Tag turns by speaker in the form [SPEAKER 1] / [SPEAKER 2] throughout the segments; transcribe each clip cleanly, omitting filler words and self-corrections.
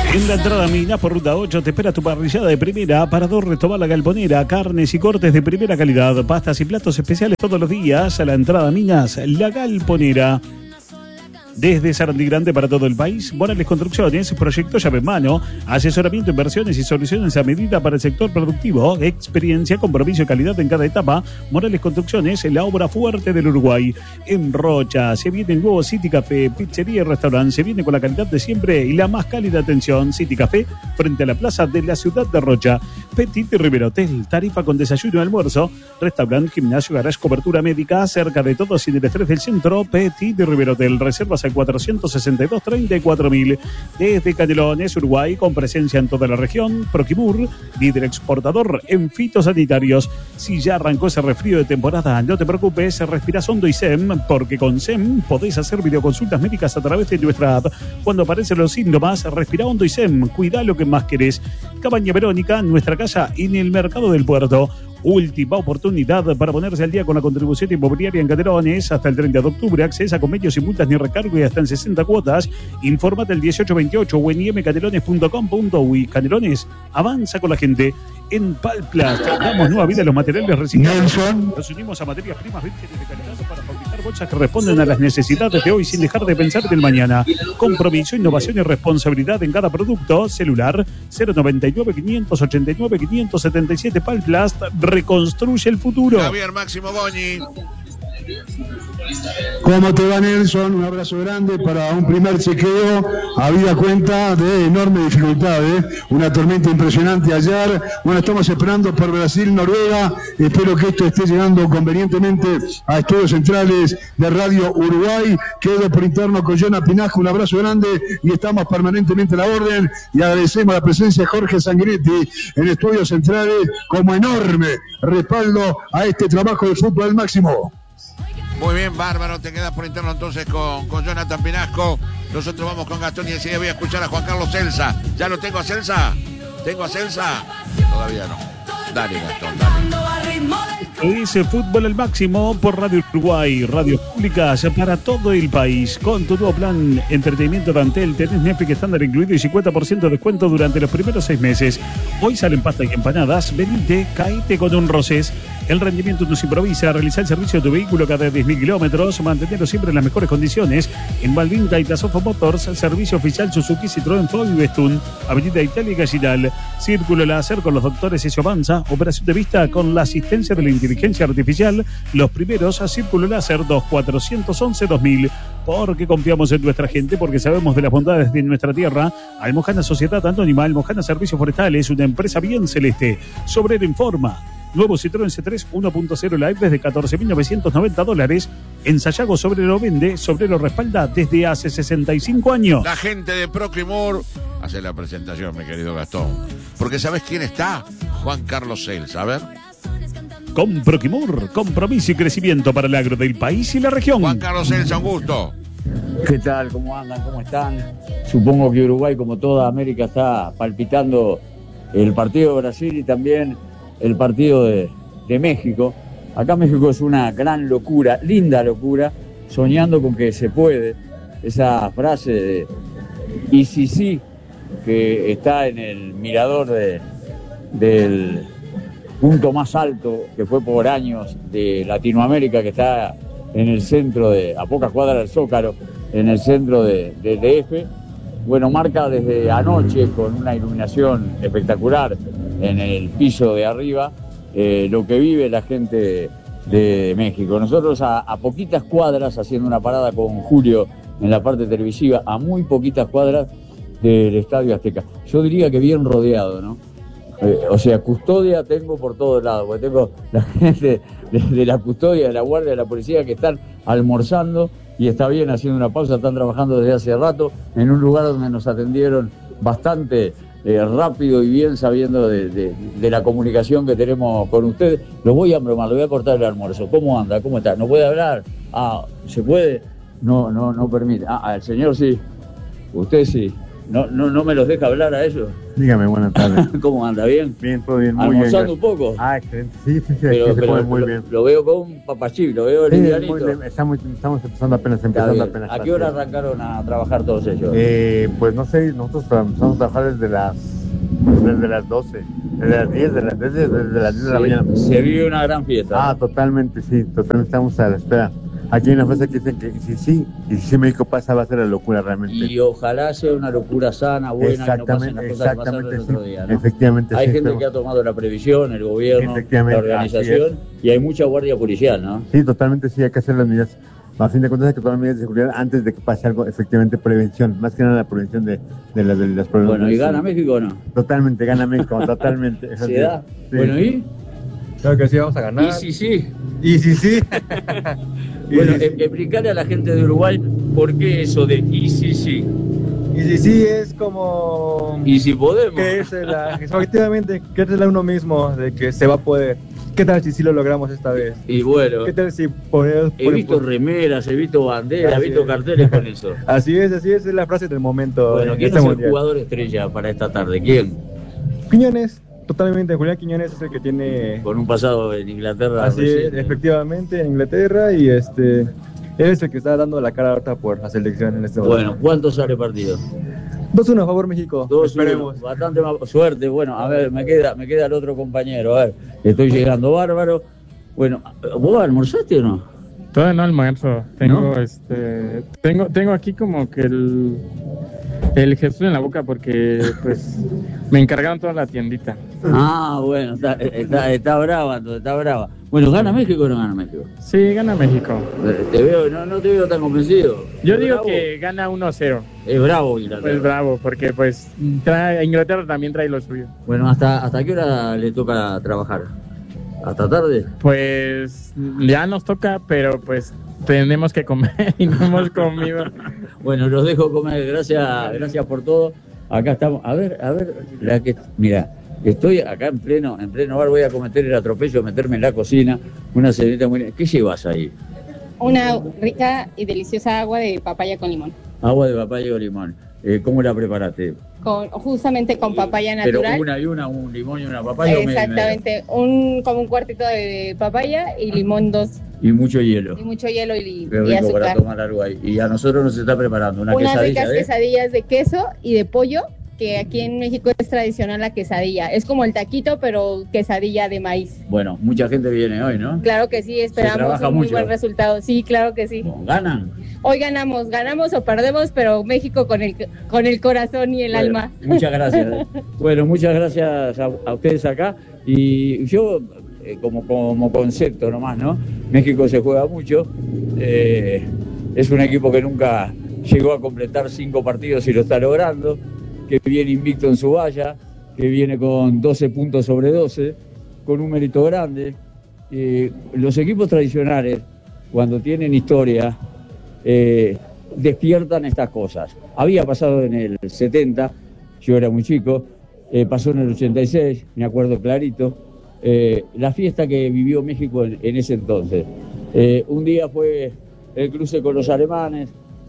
[SPEAKER 1] En la entrada Minas por Ruta 8 te espera tu parrillada de primera, Parador Restobar La Galponera, carnes y cortes de primera calidad, pastas y platos especiales todos los días. A la entrada Minas, La Galponera. Desde Sarandí Grande para todo el país, Morales Construcciones, proyecto llave en mano, asesoramiento, inversiones y soluciones a medida para el sector productivo, experiencia, compromiso y calidad en cada etapa. Morales Construcciones, la obra fuerte del Uruguay. En Rocha, se viene el nuevo City Café, pizzería y restaurante, se viene con la calidad de siempre y la más cálida atención. City Café, frente a la plaza de la ciudad de Rocha. Petit River Hotel, tarifa con desayuno y almuerzo, restaurante, gimnasio, garage, cobertura médica, cerca de todo sin el estrés del centro. Petit River Hotel, reservas al 462-34.000. Desde Canelones, Uruguay, con presencia en toda la región. Proquimur, líder exportador en fitosanitarios. Si ya arrancó ese resfrío de temporada, no te preocupes, respirás hondo y SEM, porque con SEM podés hacer videoconsultas médicas a través de nuestra app. Cuando aparecen los síntomas, respira hondo y SEM, cuida lo que más querés. Cabaña Verónica, nuestra casa en el mercado del puerto. Última oportunidad para ponerse al día con la contribución inmobiliaria en Canelones. Hasta el 30 de octubre, accesa con medios y multas ni recargo y hasta en 60 cuotas. Infórmate al 1828 o en imcanelones.com.uy. Canelones, avanza con la gente. En Palplast damos nueva vida a los materiales reciclados. Nos unimos a materias primas vírgenes de calidad para fabricar bolsas que responden a las necesidades de hoy sin dejar de pensar del mañana. Compromiso, innovación y responsabilidad en cada producto. Celular 099 589 577. Palplast reconstruye el futuro.
[SPEAKER 2] Javier Máximo Goñi.
[SPEAKER 3] ¿Cómo te va, Nelson? Un abrazo grande para un primer chequeo. Habida cuenta de enormes dificultades. Una tormenta impresionante ayer. Bueno, estamos esperando por Brasil, Noruega. Espero que esto esté llegando convenientemente a estudios centrales de Radio Uruguay. Quedo por interno con Jonah Pinasco. Un abrazo grande y estamos permanentemente a la orden. Y agradecemos la presencia de Jorge Sanguinetti en estudios centrales como enorme respaldo a este trabajo de fútbol al máximo.
[SPEAKER 2] Muy bien, bárbaro, te quedas por interno entonces con Jonathan Pinasco. Nosotros vamos con Gastón y enseguida voy a escuchar a Juan Carlos Celsa. ¿Ya lo tengo a Celsa? ¿Tengo a Celsa? Todavía no. Dale, Gastón, dale.
[SPEAKER 1] Dice Fútbol al Máximo por Radio Uruguay, radios públicas para todo el país. Con tu nuevo plan entretenimiento de Antel, tenés Netflix estándar incluido y 50% de descuento durante los primeros 6 meses. Hoy salen pastas y empanadas, venite, caíte con un Rosés. El rendimiento no se improvisa, realizar el servicio de tu vehículo cada 10.000 kilómetros, mantenerlo siempre en las mejores condiciones. En Malvin Daitasofo Motors, servicio oficial Suzuki, Citroën, Ford y Bestún, Avenida Italia y Gallinal. Círculo láser con los doctores Ezio Avanza, operación de vista con la asistencia de la inteligencia artificial. Los primeros a Círculo Láser 2411-2000. Porque confiamos en nuestra gente, porque sabemos de las bondades de nuestra tierra. Almojana Sociedad Anónima, Almojana Servicios Forestales, una empresa bien celeste. Sobrero informa. Nuevo Citroën C3 1.0 Live desde $14.990. En Sayago Sobrero vende, Sobrero respalda desde hace 65 años.
[SPEAKER 2] La gente de Procrimur hace la presentación, mi querido Gastón. Porque ¿sabes quién está? Juan Carlos Celsa, a ver.
[SPEAKER 1] Con Procrimur, compromiso y crecimiento para el agro del país y la región.
[SPEAKER 2] Juan Carlos Celsa, un gusto.
[SPEAKER 4] ¿Qué tal? ¿Cómo andan? ¿Cómo están? Supongo que Uruguay, como toda América, está palpitando el partido de Brasil y también el partido de México. Acá México es una gran locura, linda locura, soñando con que se puede. Esa frase de y si sí, que está en el mirador del punto más alto que fue por años de Latinoamérica, que está en el centro a pocas cuadras del Zócalo, en el centro del DF. Bueno, marca desde anoche con una iluminación espectacular en el piso de arriba lo que vive la gente de México. Nosotros a poquitas cuadras, haciendo una parada con Julio en la parte televisiva, a muy poquitas cuadras del Estadio Azteca. Yo diría que bien rodeado, ¿no? O sea, custodia tengo por todos lados, porque tengo la gente de la custodia, de la guardia, de la policía que están almorzando y está bien haciendo una pausa, están trabajando desde hace rato en un lugar donde nos atendieron bastante rápido y bien, sabiendo de la comunicación que tenemos con ustedes. Los voy a bromar, le voy a cortar el almuerzo. ¿Cómo anda? ¿Cómo está? ¿No puede hablar? Ah, ¿se puede? No permite. Ah, el señor sí. Usted sí. no me los deja hablar a ellos.
[SPEAKER 5] Dígame, buenas tardes.
[SPEAKER 4] ¿Cómo anda? ¿Bien?
[SPEAKER 5] Bien, todo bien, muy bien.
[SPEAKER 4] ¿Almorzando un poco?
[SPEAKER 5] Ah, excelente. Sí, aquí
[SPEAKER 4] Pero
[SPEAKER 5] se come muy bien.
[SPEAKER 4] Lo veo con un papachí, lo veo
[SPEAKER 5] Sí,
[SPEAKER 4] livianito.
[SPEAKER 5] estamos empezando apenas.
[SPEAKER 4] ¿A qué hora arrancaron a trabajar todos ellos?
[SPEAKER 5] Pues no sé, nosotros empezamos a trabajar desde las 12, desde las 10 de la mañana.
[SPEAKER 4] Se vive una gran fiesta.
[SPEAKER 5] Ah, totalmente, sí, totalmente estamos a la espera. Aquí hay una frase que dicen que si México pasa va a ser la locura realmente.
[SPEAKER 4] Y ojalá sea una locura sana, buena, que no pasen las cosas que pasaron el otro día, ¿no?
[SPEAKER 5] Efectivamente,
[SPEAKER 4] hay
[SPEAKER 5] sí,
[SPEAKER 4] gente que ha tomado la previsión, el gobierno, la organización, y hay mucha guardia policial, ¿no?
[SPEAKER 5] Sí, totalmente, sí, hay que hacer las medidas. A fin de cuentas hay que tomar medidas de seguridad antes de que pase algo, efectivamente, prevención, más que nada la prevención de las problemas.
[SPEAKER 4] Bueno, ¿y gana México o no?
[SPEAKER 5] Totalmente, gana México, totalmente.
[SPEAKER 4] ¿Se da?
[SPEAKER 5] Sí.
[SPEAKER 4] Bueno, ¿y?
[SPEAKER 5] Claro que sí, vamos a ganar.
[SPEAKER 4] ¿Y sí?
[SPEAKER 5] Y sí.
[SPEAKER 4] Bueno, explicarle a la gente de Uruguay por qué eso de y sí.
[SPEAKER 6] Y sí es como...
[SPEAKER 4] Y si podemos.
[SPEAKER 6] Efectivamente, creérsela a uno mismo de que se va a poder. ¿Qué tal si sí lo logramos esta vez?
[SPEAKER 4] Y bueno,
[SPEAKER 6] ¿Qué tal si podemos...
[SPEAKER 4] he visto remeras, he visto banderas, he visto carteles con eso.
[SPEAKER 6] Así es la frase del momento.
[SPEAKER 4] Bueno, ¿quién es el jugador estrella para esta tarde? ¿Quién?
[SPEAKER 6] Quiñones. Totalmente, Julián Quiñones es el que tiene...
[SPEAKER 4] Con un pasado en Inglaterra.
[SPEAKER 6] Así es, efectivamente, en Inglaterra, y él es el que está dando la cara ahorita por la selección en este momento.
[SPEAKER 4] Bueno, ¿cuánto sale el partido?
[SPEAKER 6] 2-1 a favor México.
[SPEAKER 4] 2-1,
[SPEAKER 6] esperemos.
[SPEAKER 4] bastante más suerte. Bueno, a ver, me queda el otro compañero. A ver, estoy llegando bárbaro. Bueno, ¿vos almorzaste o no?
[SPEAKER 7] Todavía no almuerzo. Tengo,
[SPEAKER 4] ¿No?
[SPEAKER 7] tengo aquí como que el Jesús en la boca porque pues me encargaron toda la tiendita.
[SPEAKER 4] Ah, bueno, está brava, entonces, está brava. Bueno, ¿gana México o no gana México?
[SPEAKER 7] Sí, gana México.
[SPEAKER 4] No te veo tan convencido.
[SPEAKER 7] Yo digo
[SPEAKER 4] ¿Bravo?
[SPEAKER 7] que gana 1-0.
[SPEAKER 4] Es bravo Inglaterra.
[SPEAKER 7] Es bravo, porque pues Inglaterra también trae lo suyo.
[SPEAKER 4] Bueno, ¿hasta qué hora le toca trabajar? ¿Hasta tarde?
[SPEAKER 7] Pues ya nos toca, pero pues tenemos que comer y no hemos comido.
[SPEAKER 4] Bueno, los dejo comer, gracias por todo. Acá estamos, a ver, mira, estoy acá en pleno bar, voy a cometer el atropello, meterme en la cocina, una señorita muy... ¿Qué llevas ahí?
[SPEAKER 8] Una rica y deliciosa agua de papaya con limón.
[SPEAKER 4] Agua de papaya con limón. ¿Cómo la preparaste?
[SPEAKER 8] Justamente con papaya natural.
[SPEAKER 4] Pero un limón y una papaya.
[SPEAKER 8] Exactamente, como un cuartito de papaya y limón 2.
[SPEAKER 4] Y mucho hielo.
[SPEAKER 8] Y mucho hielo y
[SPEAKER 4] rico
[SPEAKER 8] azúcar.
[SPEAKER 4] Para tomar algo ahí. Y a nosotros nos está preparando unas
[SPEAKER 8] ricas quesadillas de queso y de pollo, que aquí en México es tradicional la quesadilla. Es como el taquito, pero quesadilla de maíz.
[SPEAKER 4] Bueno, mucha gente viene hoy, ¿no?
[SPEAKER 8] Claro que sí, esperamos un muy buen resultado. Sí, claro que sí.
[SPEAKER 4] ¿Ganan?
[SPEAKER 8] Hoy ganamos o perdemos, pero México con el corazón y el alma.
[SPEAKER 4] Muchas gracias. Bueno, muchas gracias a ustedes acá. Y yo, como concepto nomás, ¿no? México se juega mucho. Es un equipo que nunca llegó a completar 5 partidos y lo está logrando, que viene invicto en su valla, que viene con 12 puntos sobre 12, con un mérito grande. Los equipos tradicionales, cuando tienen historia, despiertan estas cosas. Había pasado en el 70, yo era muy chico, pasó en el 86, me acuerdo clarito, la fiesta que vivió México en ese entonces. Un día fue el cruce con los alemanes,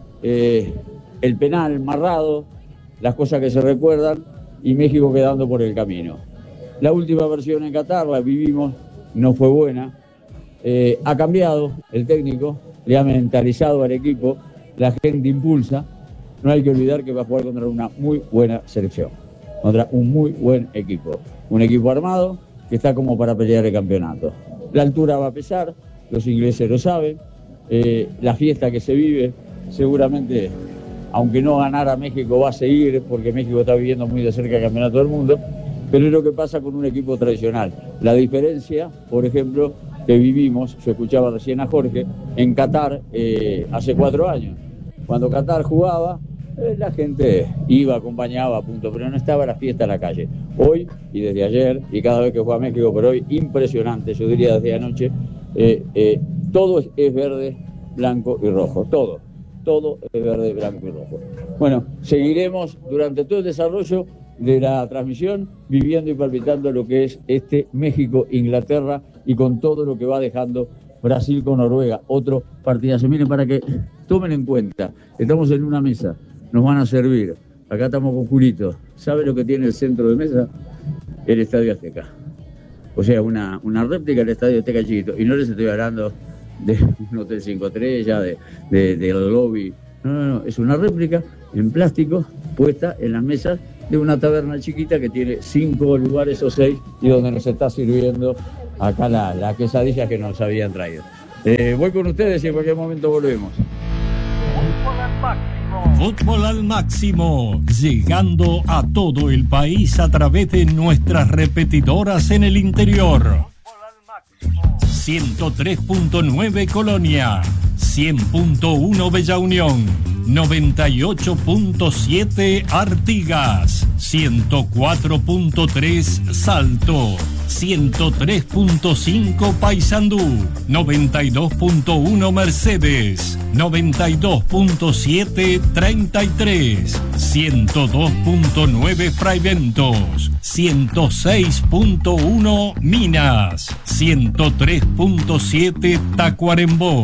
[SPEAKER 4] el penal marrado, las cosas que se recuerdan, y México quedando por el camino. La última versión en Qatar la vivimos, no fue buena. Ha cambiado el técnico, le ha mentalizado al equipo, la gente impulsa. No hay que olvidar que va a jugar contra una muy buena selección, contra un muy buen equipo, un equipo armado que está como para pelear el campeonato. La altura va a pesar, los ingleses lo saben, la fiesta que se vive seguramente, aunque no ganara México, va a seguir, porque México está viviendo muy de cerca el campeonato del mundo, pero es lo que pasa con un equipo tradicional. La diferencia, por ejemplo, que vivimos, yo escuchaba recién a Jorge, en Qatar hace 4 años. Cuando Qatar jugaba, la gente iba, acompañaba, punto, pero no estaba la fiesta en la calle. Hoy, y desde ayer, y cada vez que juega México, pero hoy impresionante, yo diría desde anoche, todo es verde, blanco y rojo, todo es verde, blanco y rojo. Bueno, seguiremos durante todo el desarrollo de la transmisión, viviendo y palpitando lo que es este México-Inglaterra y con todo lo que va dejando Brasil con Noruega. Otro partidazo. Miren, para que tomen en cuenta, estamos en una mesa, nos van a servir acá estamos con Julito. ¿Sabe lo que tiene el centro de mesa? El Estadio Azteca. O sea, una réplica del Estadio Azteca chiquito. Y no les estoy hablando de un hotel 5 estrellas, del lobby. No, es una réplica en plástico puesta en las mesas de una taberna chiquita que tiene 5 lugares o 6 y donde nos está sirviendo acá la quesadilla que nos habían traído. Voy con ustedes y en cualquier momento volvemos.
[SPEAKER 9] Fútbol al máximo, llegando a todo el país a través de nuestras repetidoras en el interior. 103.9 Colonia, 100.1 Bella Unión, 98.7 Artigas, 104.3 Salto, 103.5 Paysandú, 92.1 Mercedes, 92.7 33, 102.9 Fraiventos, 106.1 Minas, 103.7 Tacuarembó,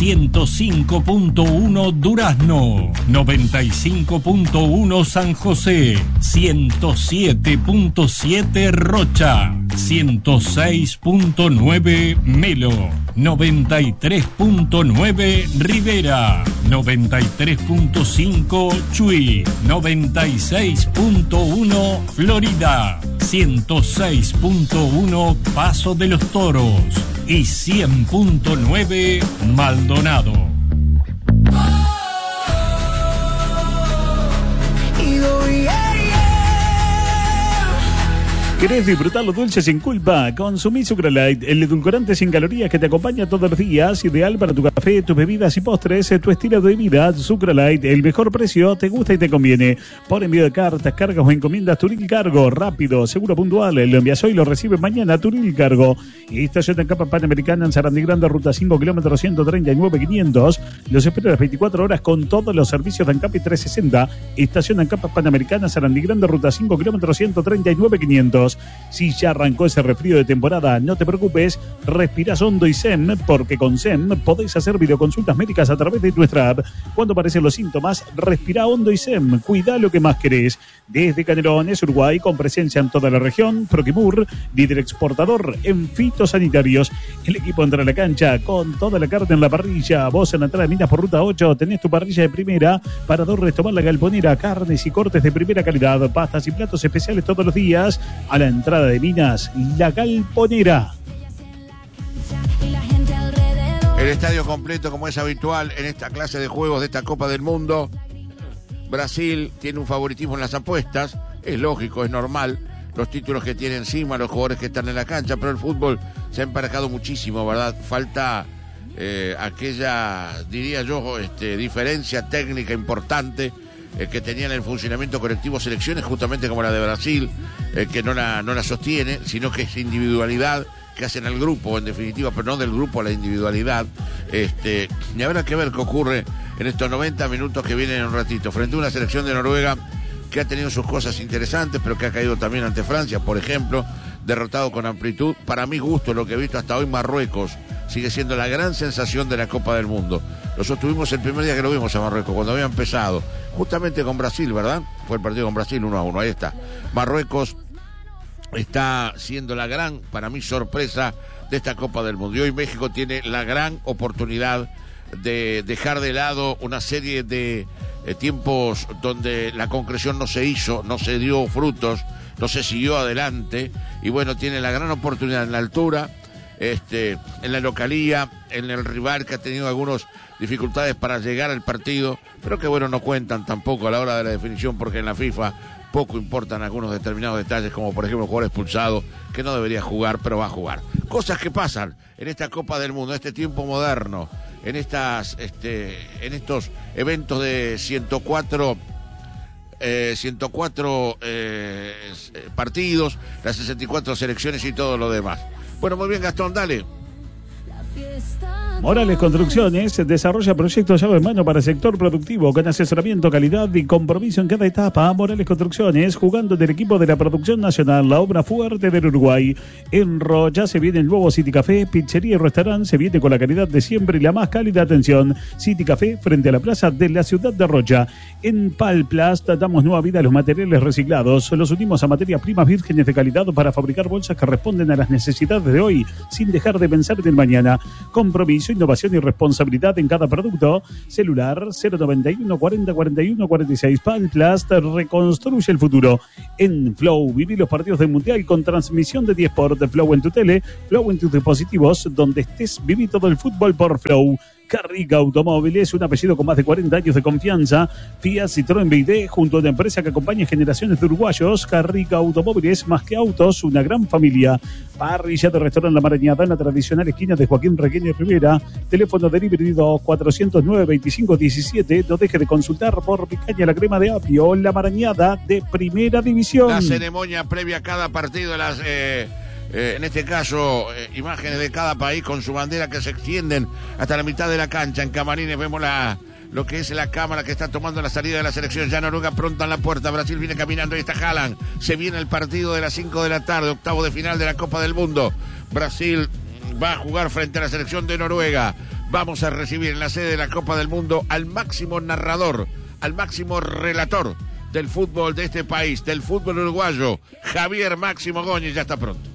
[SPEAKER 9] 105.1 Durazno, 95.1 San José, 107.7 Rocha, 106.9 Melo, 93.9 Rivera, 93.5 Chuy, 96.1 Florida, 106.1 Paso de los Toros y 100.9 Maldonado.
[SPEAKER 1] ¿Querés disfrutar lo dulce sin culpa? Consumí Sucralite, el edulcorante sin calorías que te acompaña todos los días, ideal para tu café, tus bebidas y postres, tu estilo de vida. Sucralite, el mejor precio, te gusta y te conviene. Por envío de cartas, cargas o encomiendas, Turil Cargo, rápido, seguro, puntual. Lo envías hoy y lo recibes mañana, Turil Cargo. Estación en Capa Panamericana en Sarandí Grande, ruta 5, kilómetro 139.500. Los espero las 24 horas con todos los servicios de Ancapi 360. Estación en Capa Panamericana, Sarandí Grande, ruta 5, kilómetro 139.500. Si ya arrancó ese resfrío de temporada, no te preocupes, respirás hondo y SEM, porque con SEM podés hacer videoconsultas médicas a través de nuestra app. Cuando aparecen los síntomas, respirá hondo y SEM, cuida lo que más querés. Desde Canelones, Uruguay, con presencia en toda la región, Proquimur, líder exportador en fitosanitarios. El equipo entra a la cancha con toda la carne en la parrilla. Vos en la entrada de Minas por ruta 8 tenés tu parrilla de primera. Parador Tomar La Galponera, carnes y cortes de primera calidad, pastas y platos especiales todos los días. A la entrada de Minas, La Galponera.
[SPEAKER 2] El estadio completo, como es habitual en esta clase de juegos de esta Copa del Mundo. Brasil tiene un favoritismo en las apuestas, es lógico, es normal, los títulos que tiene encima, los jugadores que están en la cancha, pero el fútbol se ha emparejado muchísimo, ¿verdad? Falta aquella, diría yo, diferencia técnica importante que tenía en el funcionamiento colectivo selecciones, justamente como la de Brasil, que no la sostiene, sino que es individualidad que hacen al grupo, en definitiva, pero no del grupo a la individualidad. Y habrá que ver qué ocurre en estos 90 minutos que vienen en un ratito, frente a una selección de Noruega que ha tenido sus cosas interesantes, pero que ha caído también ante Francia, por ejemplo, derrotado con amplitud. Para mi gusto, lo que he visto hasta hoy, Marruecos sigue siendo la gran sensación de la Copa del Mundo. Nosotros tuvimos el primer día que lo vimos a Marruecos, cuando había empezado, justamente con Brasil, ¿verdad? Fue el partido con Brasil 1-1, ahí está. Marruecos está siendo la gran, para mí, sorpresa de esta Copa del Mundo. Y hoy México tiene la gran oportunidad de dejar de lado una serie de tiempos donde la concreción no se hizo, no se dio frutos, no se siguió adelante, y bueno, tiene la gran oportunidad en la altura, en la localía, en el rival que ha tenido algunas dificultades para llegar al partido, pero que bueno, no cuentan tampoco a la hora de la definición, porque en la FIFA poco importan algunos determinados detalles, como por ejemplo el jugador expulsado, que no debería jugar, pero va a jugar. Cosas que pasan en esta Copa del Mundo, en este tiempo moderno, en estos eventos de 104 partidos, las 64 selecciones y todo lo demás. Bueno, muy bien, Gastón, dale.
[SPEAKER 10] La fiesta
[SPEAKER 1] Morales Construcciones desarrolla proyectos llave en mano para el sector productivo con asesoramiento, calidad y compromiso en cada etapa. Morales Construcciones, jugando del equipo de la producción nacional, la obra fuerte del Uruguay. En Rocha se viene el nuevo City Café, pizzería y restaurante, se viene con la calidad de siempre y la más cálida atención. City Café frente a la plaza de la ciudad de Rocha. En Palplast damos nueva vida a los materiales reciclados. Los unimos a materias primas vírgenes de calidad para fabricar bolsas que responden a las necesidades de hoy sin dejar de pensar en el mañana. Compromiso, innovación y responsabilidad en cada producto. Celular 091 40 41 46. Palplast reconstruye el futuro. En Flow, viví los partidos del Mundial con transmisión de 10 Sport. Flow en tu tele, Flow en tus dispositivos. Donde estés, viví todo el fútbol por Flow. Carriga Automóviles, un apellido con más de 40 años de confianza. Fiat, Citroën, BYD, junto a una empresa que acompaña generaciones de uruguayos. Carriga Automóviles, más que autos, una gran familia. Parrilla de Restaurante La Marañada, en la tradicional esquina de Joaquín Requeño Rivera. Teléfono delivery 409-2517. No deje de consultar por Picaña la crema de apio, La Marañada de Primera División.
[SPEAKER 2] La ceremonia previa a cada partido, en este caso, imágenes de cada país con su bandera que se extienden hasta la mitad de la cancha. En camarines vemos lo que es la cámara que está tomando la salida de la selección. Ya Noruega pronta en la puerta. Brasil viene caminando. Ahí está Haaland. Se viene el partido de las 5 de la tarde, octavo de final de la Copa del Mundo. Brasil va a jugar frente a la selección de Noruega. Vamos a recibir en la sede de la Copa del Mundo al máximo narrador, al máximo relator del fútbol de este país, del fútbol uruguayo, Javier Máximo Góñez. Ya está pronto.